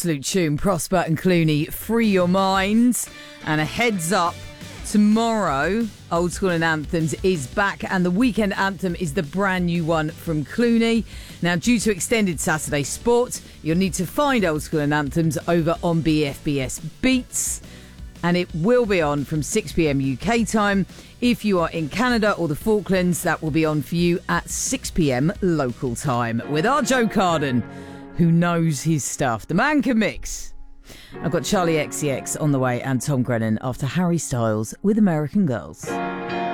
absolute tune. Prosper and Clooney, Free Your Minds. And a heads up, tomorrow, Old School and Anthems is back, and the weekend anthem is the brand new one from Clooney. Now, due to extended Saturday sport, you'll need to find Old School and Anthems over on BFBS Beats, and it will be on from 6 p.m. UK time. If you are in Canada or the Falklands, that will be on for you at 6 p.m. local time with our Joe Carden, who knows his stuff. The man can mix. I've got Charlie XCX on the way and Tom Grennan after Harry Styles with American Girls.